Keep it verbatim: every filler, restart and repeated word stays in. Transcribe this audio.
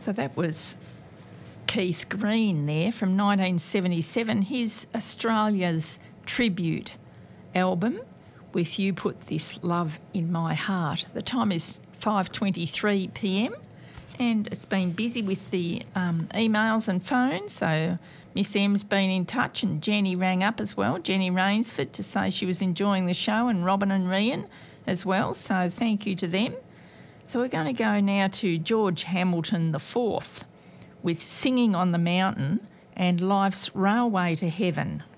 So that was Keith Green there from nineteen seventy-seven, his Australia's Tribute album with You Put This Love in My Heart. The time is five twenty-three p m and it's been busy with the um, emails and phones, so Miss M's been in touch and Jenny rang up as well, Jenny Rainsford, to say she was enjoying the show, and Robin and Rian as well, so thank you to them. So we're going to go now to George Hamilton the fourth with Singing on the Mountain and Life's Railway to Heaven.